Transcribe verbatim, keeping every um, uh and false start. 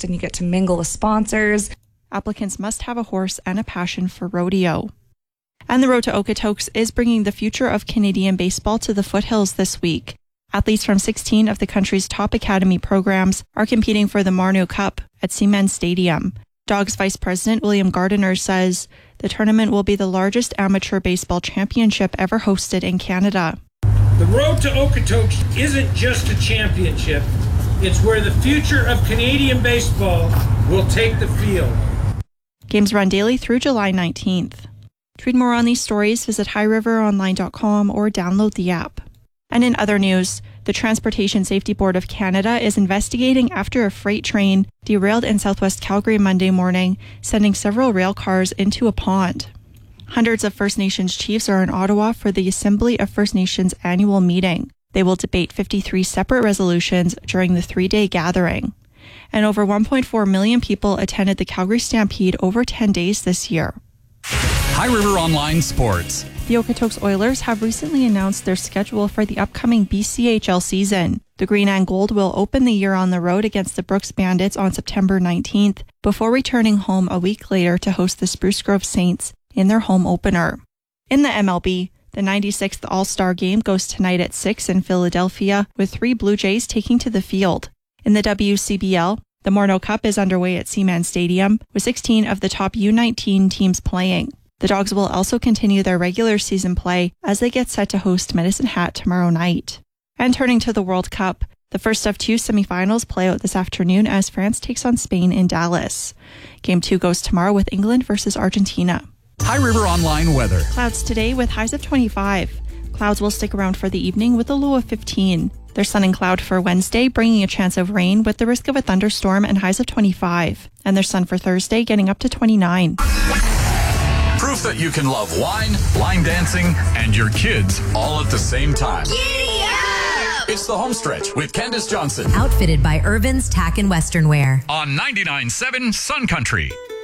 and you get to mingle with sponsors. Applicants must have a horse and a passion for rodeo. And the Road to Okotoks is bringing the future of Canadian baseball to the foothills this week. Athletes from sixteen of the country's top academy programs are competing for the Marno Cup at Seaman Stadium. Dogs Vice President William Gardiner says the tournament will be the largest amateur baseball championship ever hosted in Canada. The Road to Okotoks isn't just a championship. It's where the future of Canadian baseball will take the field. Games run daily through July nineteenth. To read more on these stories, visit high river online dot com or download the app. And in other news, the Transportation Safety Board of Canada is investigating after a freight train derailed in southwest Calgary Monday morning, sending several rail cars into a pond. Hundreds of First Nations chiefs are in Ottawa for the Assembly of First Nations annual meeting. They will debate fifty-three separate resolutions during the three-day gathering. And over one point four million people attended the Calgary Stampede over ten days this year. High River Online Sports. The Okotoks Oilers have recently announced their schedule for the upcoming B C H L season. The Green and Gold will open the year on the road against the Brooks Bandits on September nineteenth, before returning home a week later to host the Spruce Grove Saints in their home opener. In the M L B, the ninety-sixth All-Star Game goes tonight at six in Philadelphia, with three Blue Jays taking to the field. In the W C B L, the Marno Cup is underway at Seaman Stadium, with sixteen of the top U nineteen teams playing. The Dogs will also continue their regular season play as they get set to host Medicine Hat tomorrow night. And turning to the World Cup, the first of two semifinals play out this afternoon as France takes on Spain in Dallas. Game two goes tomorrow with England versus Argentina. High River Online weather. Clouds today with highs of twenty-five. Clouds will stick around for the evening with a low of fifteen. There's sun and cloud for Wednesday, bringing a chance of rain with the risk of a thunderstorm and highs of twenty-five. And there's sun for Thursday, getting up to twenty-nine. Proof that you can love wine, line dancing, and your kids all at the same time. Giddy up! It's the Home Stretch with Candace Johnson. Outfitted by Irvin's Tack and Western Wear. On ninety-nine point seven Sun Country.